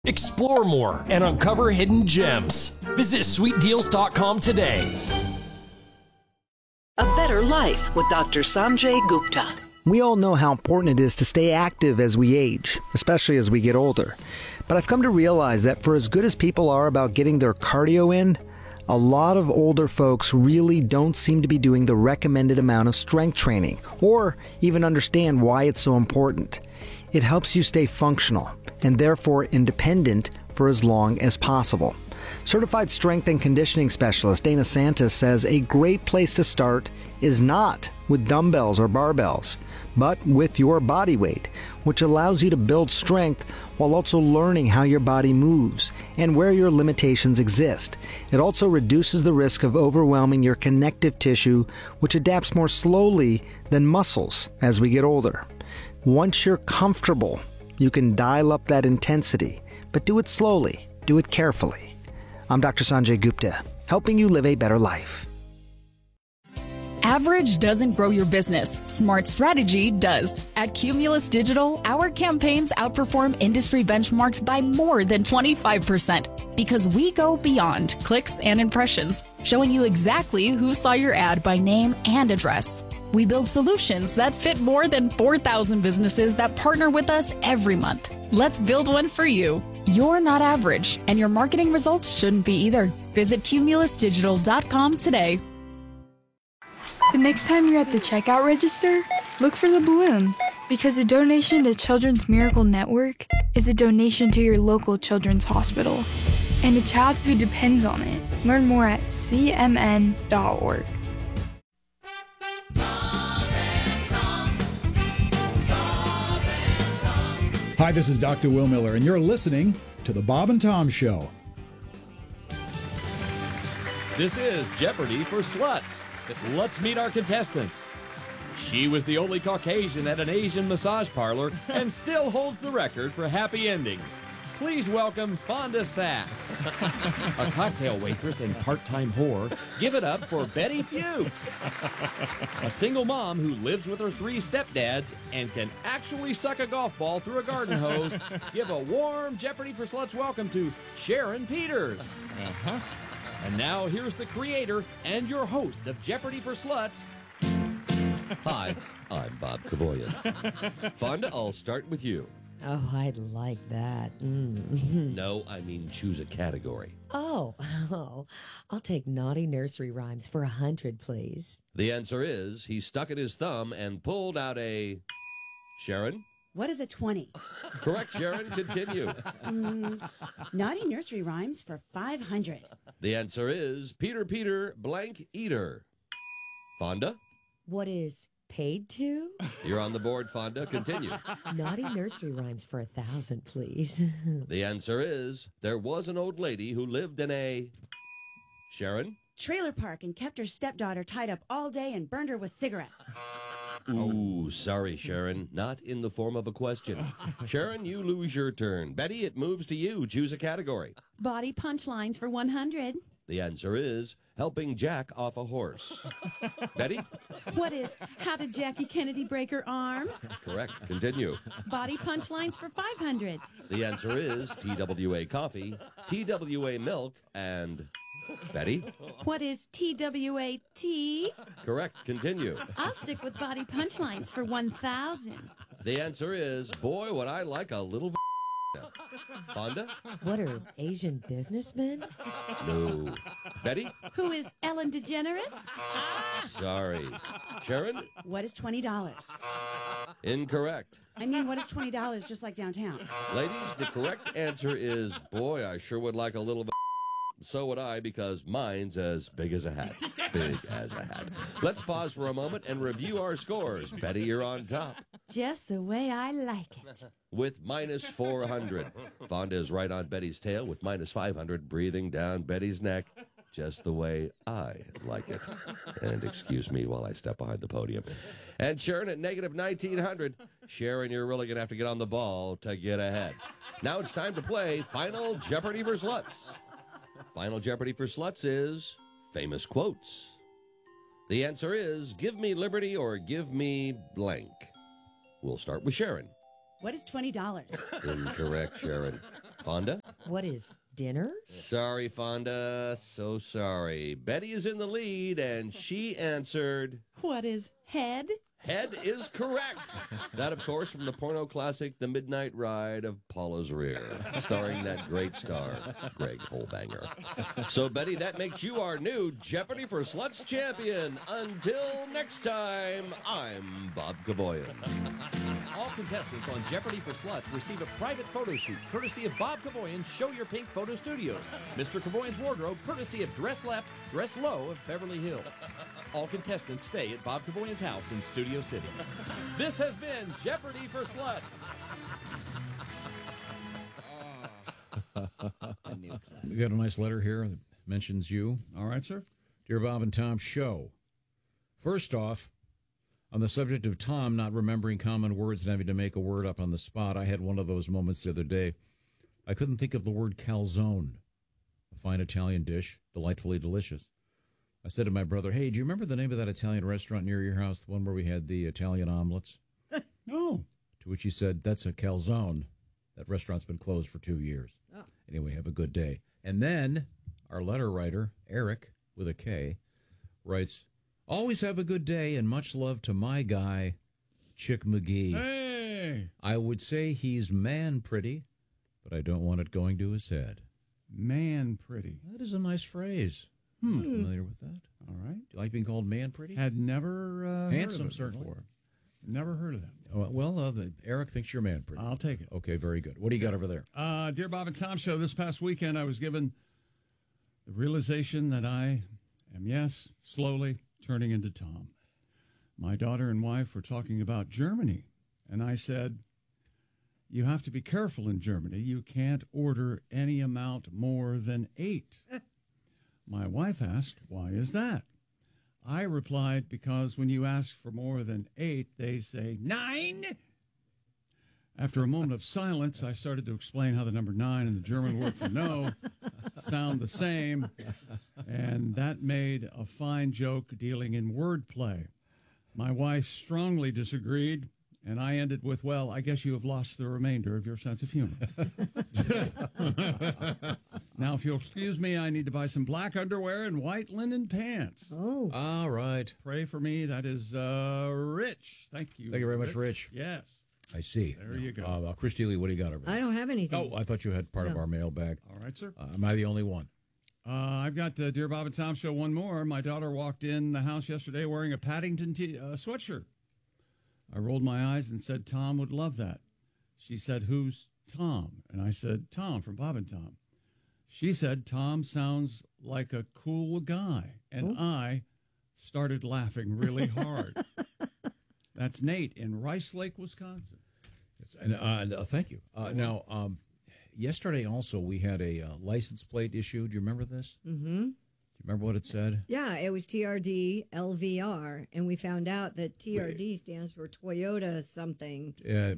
Explore more and uncover hidden gems. Visit sweetdeals.com today. A Better Life with Dr. Sanjay Gupta. We all know how important it is to stay active as we age, especially as we get older. But I've come to realize that for as good as people are about getting their cardio in, a lot of older folks really don't seem to be doing the recommended amount of strength training, or even understand why it's so important. It helps you stay functional, and therefore independent for as long as possible. Certified strength and conditioning specialist Dana Santis says a great place to start is not with dumbbells or barbells, but with your body weight, which allows you to build strength while also learning how your body moves and where your limitations exist. It also reduces the risk of overwhelming your connective tissue, which adapts more slowly than muscles as we get older. Once you're comfortable, you can dial up that intensity, but do it slowly, do it carefully. I'm Dr. Sanjay Gupta, helping you live a better life. Average doesn't grow your business. Smart strategy does. At Cumulus Digital, our campaigns outperform industry benchmarks by more than 25% because we go beyond clicks and impressions, showing you exactly who saw your ad by name and address. We build solutions that fit more than 4,000 businesses that partner with us every month. Let's build one for you. You're not average, and your marketing results shouldn't be either. Visit cumulusdigital.com today. The next time you're at the checkout register, look for the balloon, because a donation to Children's Miracle Network is a donation to your local children's hospital and a child who depends on it. Learn more at cmn.org. Hi, this is Dr. Will Miller, and you're listening to The Bob and Tom Show. This is Jeopardy for Sluts. Let's meet our contestants. She was the only Caucasian at an Asian massage parlor and still holds the record for happy endings. Please welcome Fonda Sachs. A cocktail waitress and part-time whore. Give it up for Betty Fuchs. A single mom who lives with her 3 stepdads and can actually suck a golf ball through a garden hose. Give a warm Jeopardy for Sluts welcome to Sharon Peters. And now here's the creator and your host of Jeopardy for Sluts. Hi, I'm Bob Kavoyan. Fonda, I'll start with you. Oh, I'd like that. No, I mean choose a category. Oh, I'll take naughty nursery rhymes for 100, please. The answer is he stuck at his thumb and pulled out a... Sharon? What is a 20? Correct, Sharon. Continue. Naughty nursery rhymes for 500. The answer is Peter blank eater. Fonda? What is paid to? You're on the board, Fonda. Continue. Naughty nursery rhymes for 1,000, please. The answer is there was an old lady who lived in a... Sharon? Trailer park and kept her stepdaughter tied up all day and burned her with cigarettes. Ooh, sorry, Sharon. Not in the form of a question. Sharon, you lose your turn. Betty, it moves to you. Choose a category. Body punchlines for 100. The answer is helping Jack off a horse. Betty? What is how did Jackie Kennedy break her arm? Correct. Continue. Body punchlines for 500. The answer is TWA coffee, TWA milk, and... Betty? What is TWAT? Correct. Continue. I'll stick with body punchlines for 1,000. The answer is, boy, would I like a little... Fonda? What are Asian businessmen? No. Betty? Who is Ellen DeGeneres? Sorry. Sharon? What is $20? Incorrect. I mean, what is $20 just like downtown? Ladies, the correct answer is, boy, I sure would like a little bit. So would I, because mine's as big as a hat. Big as a hat. Let's pause for a moment and review our scores. Betty, you're on top. Just the way I like it. With minus 400. Fonda is right on Betty's tail with minus 500, breathing down Betty's neck. Just the way I like it. And excuse me while I step behind the podium. And Sharon at negative 1,900. Sharon, you're really going to have to get on the ball to get ahead. Now it's time to play Final Jeopardy for Sluts. Final Jeopardy for Sluts is famous quotes. The answer is give me liberty or give me blank. We'll start with Sharon. What is $20? Incorrect, Sharon. Fonda? What is dinner? Sorry, Fonda. So sorry. Betty is in the lead, and she answered... What is head? Head is correct. That, of course, from the porno classic The Midnight Ride of Paula's Rear, starring that great star, Greg Holbanger. So, Betty, that makes you our new Jeopardy for Sluts champion. Until next time, I'm Bob Kavoyan. All contestants on Jeopardy for Sluts receive a private photo shoot courtesy of Bob Kavoyan's Show Your Pink Photo Studios. Mr. Kavoyan's wardrobe courtesy of Dress Left, Dress Low of Beverly Hills. All contestants stay at Bob Kavoyan's house in Studio City. This has been Jeopardy for Sluts. We got a nice letter here that mentions you. All right, sir. Dear Bob and Tom Show. First off, on the subject of Tom not remembering common words and having to make a word up on the spot, I had one of those moments the other day. I couldn't think of the word calzone, a fine Italian dish, delightfully delicious. I said to my brother, hey, do you remember the name of that Italian restaurant near your house, the one where we had the Italian omelets? No. To which he said, that's a calzone. That restaurant's been closed for 2 years. Oh. Anyway, have a good day. And then our letter writer, Eric, with a K, writes, always have a good day and much love to my guy, Chick McGee. Hey! I would say he's man pretty, but I don't want it going to his head. Man pretty. That is a nice phrase. I'm familiar with that. All right. Do you like being called man pretty? Had never Handsome, heard of it certainly. before. Never heard of that. Eric thinks you're man pretty. I'll take it. Okay, very good. What do you got over there? Dear Bob and Tom Show, this past weekend I was given the realization that I am, yes, slowly turning into Tom. My daughter and wife were talking about Germany, and I said, you have to be careful in Germany. You can't order any amount more than 8. My wife asked, why is that? I replied, because when you ask for more than 8, they say 9. After a moment of silence, I started to explain how the number 9 and the German word for no sound the same, and that made a fine joke dealing in wordplay. My wife strongly disagreed, and I ended with, well, I guess you have lost the remainder of your sense of humor. Now, if you'll excuse me, I need to buy some black underwear and white linen pants. Oh. All right. Pray for me. That is Rich. Thank you. Thank you very much, Rich. Yes. I see. There you go. Christy Lee, what do you got over there? I don't have anything. Oh, I thought you had part of our mailbag. All right, sir. Am I the only one? I've got Dear Bob and Tom Show one more. My daughter walked in the house yesterday wearing a Paddington sweatshirt. I rolled my eyes and said, Tom would love that. She said, who's Tom? And I said, Tom from Bob and Tom. She said, Tom sounds like a cool guy. And I started laughing really hard. That's Nate in Rice Lake, Wisconsin. And thank you. Now, yesterday also we had a license plate issued. Do you remember this? Mm-hmm. Do you remember what it said? Yeah, it was TRD LVR, and we found out that TRD stands for Toyota something.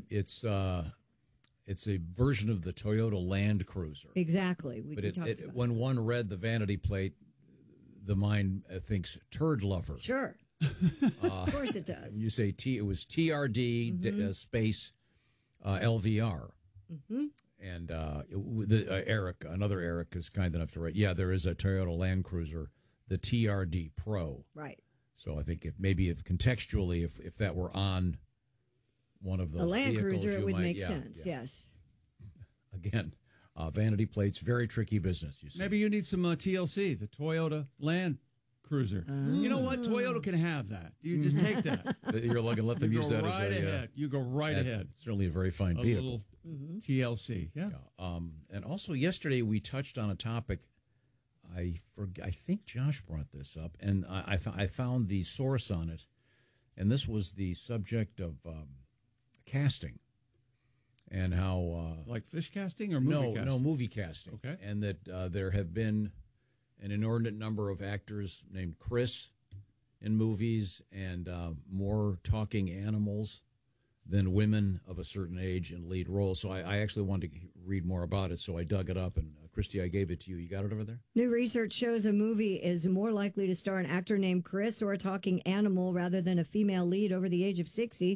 It's a version of the Toyota Land Cruiser. Exactly. When one read the vanity plate, the mind thinks turd lover. Sure. Of course it does. You say it was TRD space LVR. Mm-hmm. And Eric, another Eric, is kind enough to write, yeah, there is a Toyota Land Cruiser, the TRD Pro. Right. So I think if contextually, if that were on one of those a Land vehicles, Cruiser, it would make sense, yes. Again, vanity plates, very tricky business, you see. Maybe you need some TLC, the Toyota Land Cruiser. You know what? Toyota can have that. You just take that. You're going to let them use that right as a... ahead. You go right ahead. Certainly a very fine vehicle. Little TLC, yeah. And also yesterday we touched on a topic, I think Josh brought this up, and I found the source on it, and this was the subject of casting and how... like fish casting or movie casting? No, movie casting. Okay. And that there have been an inordinate number of actors named Chris in movies and more talking animals than women of a certain age in lead roles. So I actually wanted to read more about it, so I dug it up. And, Christy, I gave it to you. You got it over there? New research shows a movie is more likely to star an actor named Chris or a talking animal rather than a female lead over the age of 60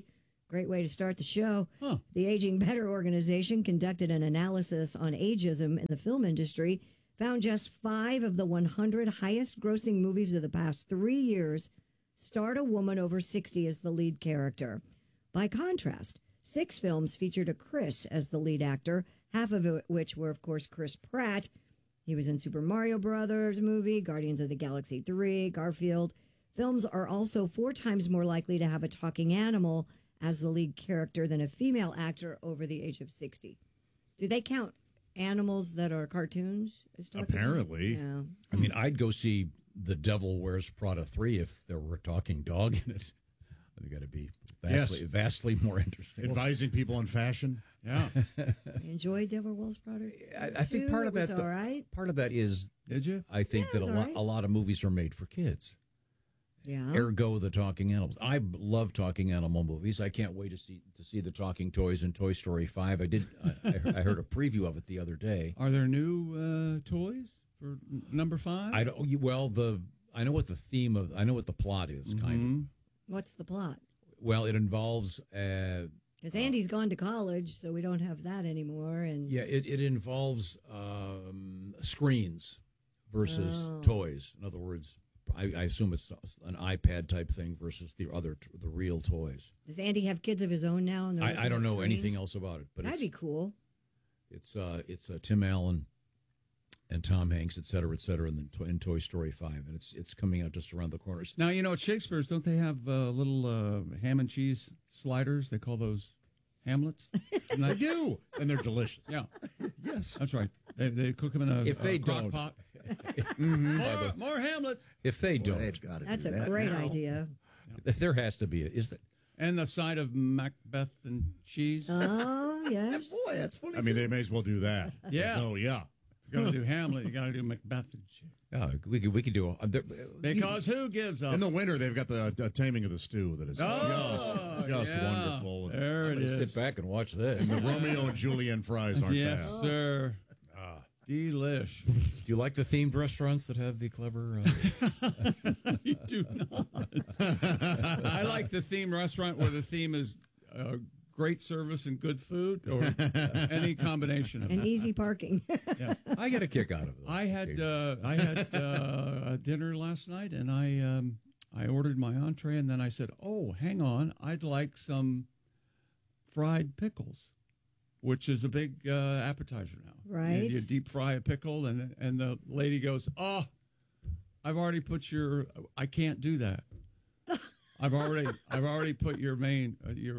Great way to start the show. The Aging Better organization conducted an analysis on ageism in the film industry, found just 5 of the 100 highest grossing movies of the past 3 years starred a woman over 60 as the lead character. By contrast, 6 films featured a Chris as the lead actor, half of which were, of course, Chris Pratt. He was in Super Mario Brothers movie, Guardians of the Galaxy 3, Garfield. Films are also 4 times more likely to have a talking animal as the lead character than a female actor over the age of 60. Do they count animals that are cartoons as talking Apparently. Yeah. I mean, I'd go see The Devil Wears Prada 3 if there were a talking dog in it. I think that'd be vastly more interesting. Advising people on fashion. Yeah. I enjoyed Devil Wears Prada. I think part of that, all right. Part of that is, did you? I think that a lot of movies are made for kids. Yeah. Ergo, the talking animals. I love talking animal movies. I can't wait to see the talking toys in Toy Story 5. I heard a preview of it the other day. Are there new toys for number 5? I don't. Well, I know what the theme of. I know what the plot is. Kind of. What's the plot? Well, it involves. Because Andy's gone to college, so we don't have that anymore. And yeah, it involves screens versus toys. In other words, I assume it's an iPad type thing versus the real toys. Does Andy have kids of his own now? And I don't know anything else about it, but that'd be cool. It's Tim Allen and Tom Hanks, et cetera, in Toy Story 5, and it's coming out just around the corner. Now, you know, at Shakespeare's, don't they have little ham and cheese sliders? They call those Hamlets? They do, and they're delicious. Yeah. Yes. That's right. They cook them in a they crock don't. pot. More Hamlets. If they don't. That's a great idea. There has to be. Is that? And the side of Macbeth and cheese. Oh, yes. Boy, that's funny. I mean, they may as well do that. Yeah. Oh, yeah. If you're going to do Hamlet, you got to do Macbeth and cheese. Yeah, we could do. Because who gives up? In the winter, they've got the Taming of the Stew that is just wonderful. There it is. Sit back and watch this. And the Romeo and Julienne fries aren't bad. Yes, sir. Delish. Do you like the themed restaurants that have the clever? You do not. I like the themed restaurant where the theme is great service and good food, or any combination of and that. easy parking. Yes. I get a kick out of it. I had dinner last night, and I ordered my entree, and then I said, "Oh, hang on, I'd like some fried pickles." Which is a big appetizer now. Right. You deep fry a pickle, and the lady goes, "Oh, I've already put I can't do that. I've already put your main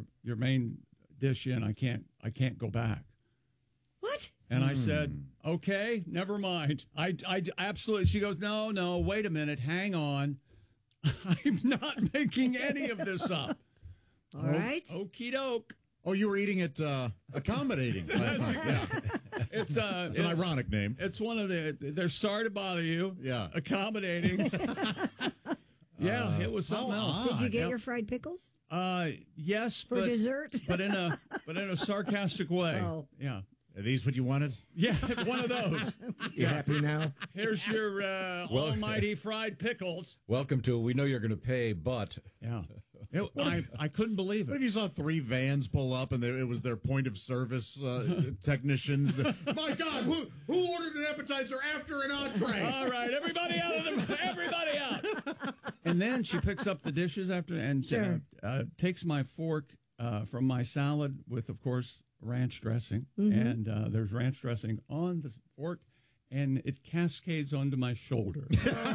dish in. I can't go back." What? And I said, "Okay, never mind. I absolutely." She goes, "No, wait a minute, hang on. I'm not making any of this up." All right. Okie doke. Oh, you were eating it accommodating last night. Yeah. It's an ironic name. It's one of they're sorry to bother you. Yeah. Accommodating. Yeah, it was something else. Did you get your fried pickles? Yes. For dessert? but in a sarcastic way. Oh. Yeah. Are these what you wanted? Yeah, one of those. You happy now? Here's your almighty fried pickles. Welcome to. We know you're going to pay, but yeah. I couldn't believe it. What if you saw 3 vans pull up and it was their point of service technicians? My God, who ordered an appetizer after an entree? All right, everybody out everybody out. And then she picks up the dishes after and takes my fork from my salad with, of course, ranch dressing. And there's ranch dressing on the fork, and it cascades onto my shoulder.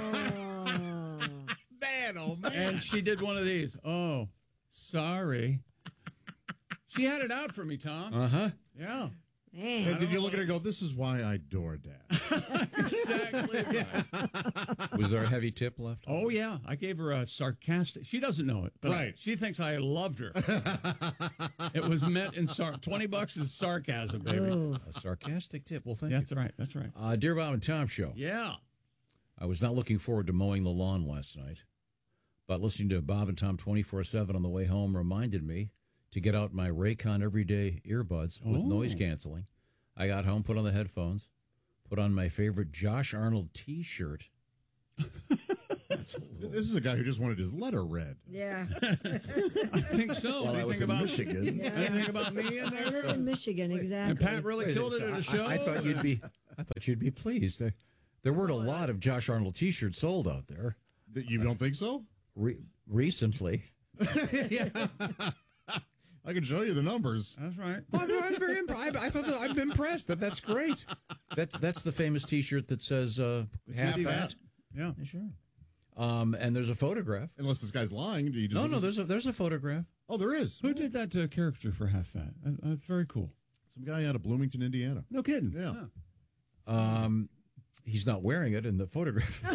Oh, man. And she did one of these. Oh, sorry. She had it out for me, Tom. Uh-huh. Yeah. Man. Did you look at her and go, "This is why I DoorDash"? Exactly right. Was there a heavy tip left? Oh, yeah. I gave her a sarcastic. She doesn't know it, but right. She thinks I loved her. It was meant in $20 is sarcasm, baby. Oh. A sarcastic tip. Well, thank you. That's right. That's right. Dear Bob and Tom show. Yeah. I was not looking forward to mowing the lawn last night, but listening to Bob and Tom 24/7 on the way home reminded me to get out my Raycon Everyday earbuds with noise canceling. I got home, put on the headphones, put on my favorite Josh Arnold T-shirt, This is a guy who just wanted his letter read. Yeah. I think so. While I was in Michigan. Anything about me in I there? live in Michigan, exactly. And Pat really killed it at a show. I thought you'd be pleased. There weren't a lot of Josh Arnold T-shirts sold out there. You don't think so? Recently. Yeah. I can show you the numbers. That's right. I'm very impressed. I thought I'm impressed. That's great. That's the famous T-shirt that says half fat. Yeah, sure. And there's a photograph. Unless this guy's lying. Do you just No, there's a photograph. Oh, there is. Who did that caricature for Half Fat? That's very cool. Some guy out of Bloomington, Indiana. No kidding. Yeah. He's not wearing it in the photograph.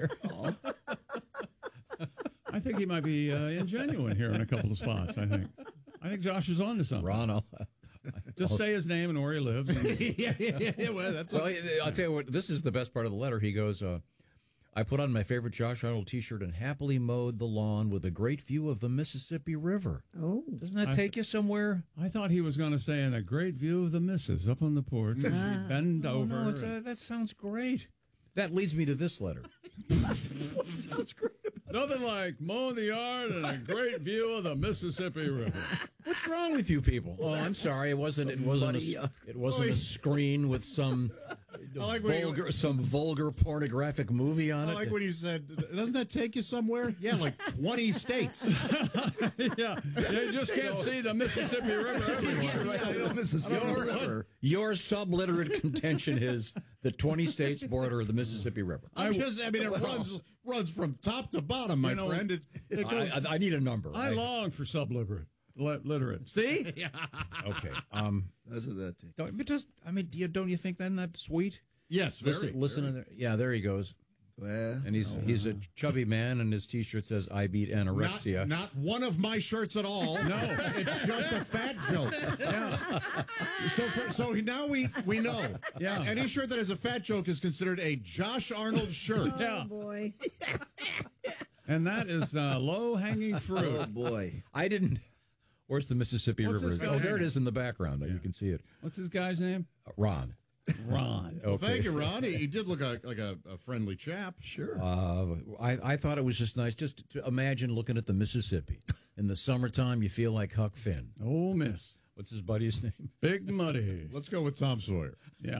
I think he might be ingenuine here in a couple of spots. I think Josh is on to something. Ron, just say his name and where he lives. Yeah. Well, I'll tell you what. This is the best part of the letter. He goes, I put on my favorite Josh Arnold T-shirt and happily mowed the lawn with a great view of the Mississippi River. Oh, doesn't that take you somewhere? I thought he was going to say, "And a great view of the missus up on the porch." Bend over. No, that sounds great. That leads me to this letter. What sounds great? Nothing like mowing the yard and a great view of the Mississippi River. What's wrong with you people? Oh, I'm sorry. It wasn't a screen with some vulgar pornographic movie on it. I like when you said, "Doesn't that take you somewhere?" Yeah, like 20 states. Yeah, you just can't see the Mississippi River everywhere. Your subliterate contention is the 20 states border of the Mississippi River. It runs from top to bottom, my friend. It goes. I need a number. I long for subliterate. See? Yeah. Okay. Doesn't that take? Don't you think then that's sweet? Yes. Listen. Yeah, there he goes. Well, and he's a chubby man, and his T-shirt says "I beat anorexia." Not one of my shirts at all. No, it's just a fat joke. Yeah. So now we know. Yeah. Any shirt that has a fat joke is considered a Josh Arnold shirt. Yeah. Oh, boy. And that is low-hanging fruit. Oh, boy. I didn't. Where's the Mississippi River? Oh, there it is in the background. You can see it. What's this guy's name? Ron. Ron. Well, thank you, Ron. He did look like a friendly chap. Sure. I thought it was just nice just to imagine looking at the Mississippi. In the summertime, you feel like Huck Finn. Oh, miss. What's his buddy's name? Big Muddy. Let's go with Tom Sawyer. Yeah.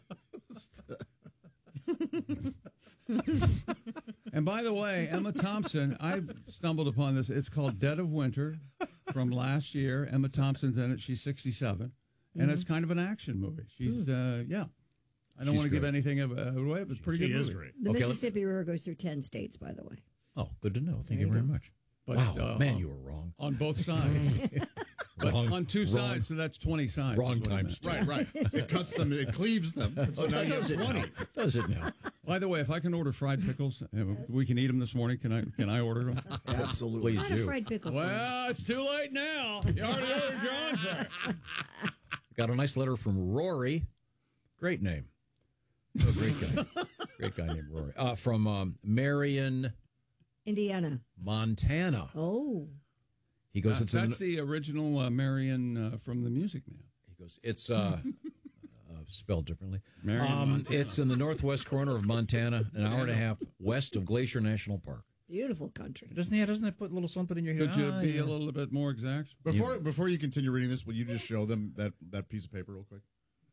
And by the way, Emma Thompson, I stumbled upon this. It's called Dead of Winter from last year. Emma Thompson's in it. She's 67. And it's kind of an action movie. She's, I don't want to give anything away, but it's pretty good movie. She is great. The Mississippi River goes through 10 states, by the way. Oh, good to know. Thank you very much. But, wow, man, you were wrong. On both sides. On two sides, so that's 20 sides. Wrong times. Right. It cuts them, it cleaves them. So now you have 20. Does it now? By the way, if I can order fried pickles, we can eat them this morning. Can I order them? Absolutely. Please do. Fried pickle. Well, it's too late now. You already ordered your answer. Got a nice letter from Rory. Great name. Oh, great guy. Great guy named Rory. From Marion, Indiana, Montana. Oh. He goes. That's the original Marion from the Music Man. He goes. It's spelled differently. Marion, it's in the northwest corner of Montana, an hour and a half west of Glacier National Park. Beautiful country. Doesn't that put a little something in your head? Could you be a little bit more exact? Before you continue reading this, will you just show them that piece of paper real quick?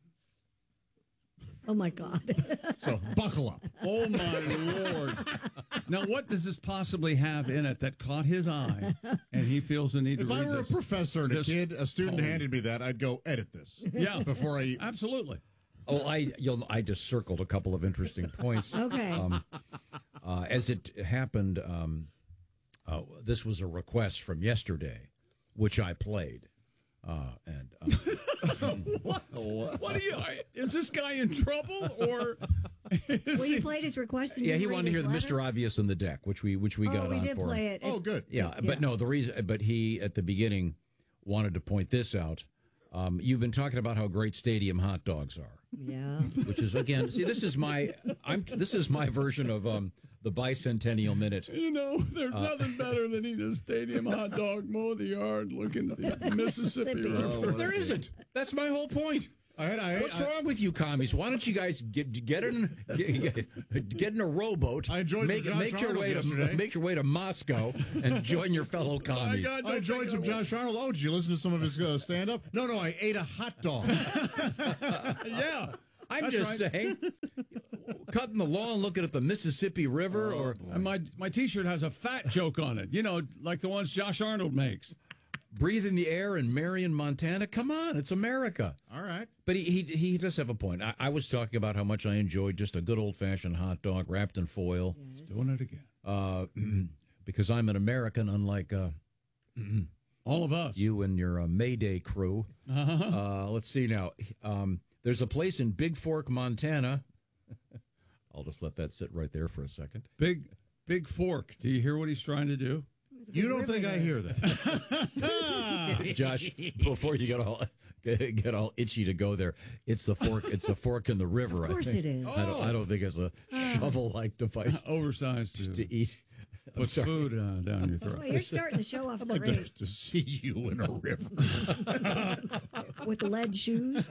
Oh, my God. So, buckle up. Oh, my Lord. Now, what does this possibly have in it that caught his eye and he feels the need to read If I were this? a professor and a student handed me that, I'd go edit this. Yeah. Before I... Absolutely. Oh, I just circled a couple of interesting points. Okay. As it happened, this was a request from yesterday, which I played. What are you? Is this guy in trouble or? You played his request. And he wanted to hear the Mr. Obvious in the deck, which we got we on did for play him. it. Oh, good. Yeah, but no, he at the beginning wanted to point this out. You've been talking about how great stadium hot dogs are. Yeah. Which is again, see, this is my version of the bicentennial minute. You know, there's nothing better than eating a stadium hot dog, mow the yard, looking at the Mississippi River. There isn't. That's my whole point. What's wrong with you commies? Why don't you guys get in a rowboat? I enjoyed make your way to Moscow and join your fellow commies. I enjoyed some Josh Arnold. Oh, did you listen to some of his stand-up? No, I ate a hot dog. Yeah. I'm just saying, cutting the lawn, looking at the Mississippi River, and my T-shirt has a fat joke on it. You know, like the ones Josh Arnold makes. Breathing the air in Marion, Montana. Come on, it's America. All right. But he does have a point. I was talking about how much I enjoyed just a good old-fashioned hot dog wrapped in foil. Yes. Doing it again. Because I'm an American, unlike all of us. You and your Mayday crew. Let's see now. There's a place in Big Fork, Montana. I'll just let that sit right there for a second. Big Fork. Do you hear what he's trying to do? You don't think I hear that? Josh, before you get all itchy to go there, it's the fork. It's the fork in the river. Of course I think. it is. I don't think it's a shovel-like device. Oversized to eat. Put food down your throat. Well, you're starting to show off I'd like great. to see you in a river. With lead shoes.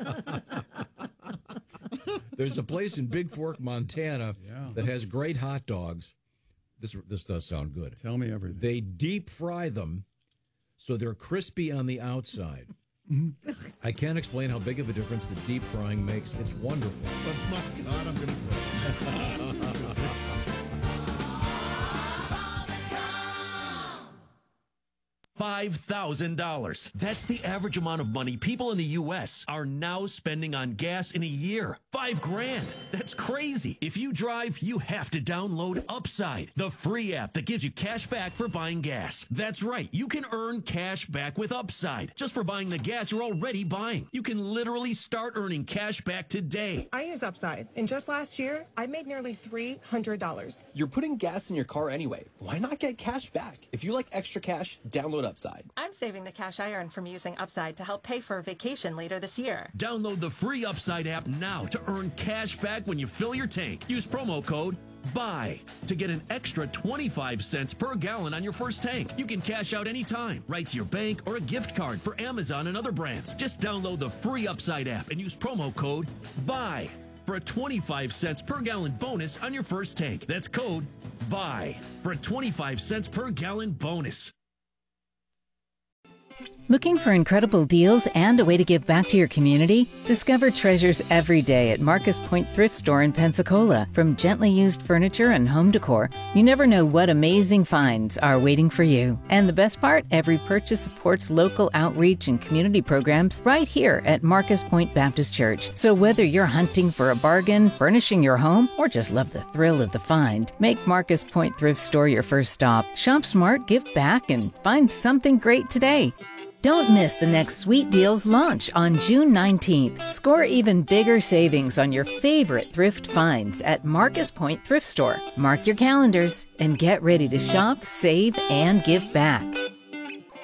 There's a place in Big Fork, Montana that has great hot dogs. This does sound good. Tell me everything. They deep fry them so they're crispy on the outside. I can't explain how big of a difference the deep frying makes. It's wonderful. Oh, my God, I'm going to throw. $5,000. That's the average amount of money people in the U.S. are now spending on gas in a year. $5,000. That's crazy. If you drive, you have to download Upside, the free app that gives you cash back for buying gas. That's right. You can earn cash back with Upside just for buying the gas you're already buying. You can literally start earning cash back today. I use Upside, and just last year, I made nearly $300. You're putting gas in your car anyway. Why not get cash back? If you like extra cash, download Upside. I'm saving the cash I earn from using Upside to help pay for a vacation later this year. Download the free Upside app now to earn cash back when you fill your tank. Use promo code BUY to get an extra 25 cents per gallon on your first tank. You can cash out anytime, right to your bank or a gift card for Amazon and other brands. Just download the free Upside app and use promo code BUY for a 25 cents per gallon bonus on your first tank. That's code BUY for a 25 cents per gallon bonus. Looking for incredible deals and a way to give back to your community? Discover treasures every day at Marcus Point Thrift Store in Pensacola. From gently used furniture and home decor, you never know what amazing finds are waiting for you. And the best part, every purchase supports local outreach and community programs right here at Marcus Point Baptist Church. So whether you're hunting for a bargain, furnishing your home, or just love the thrill of the find, make Marcus Point Thrift Store your first stop. Shop smart, give back, and find something great today. Don't miss the next Sweet Deals launch on June 19th. Score even bigger savings on your favorite thrift finds at Marcus Point Thrift Store. Mark your calendars and get ready to shop, save, and give back.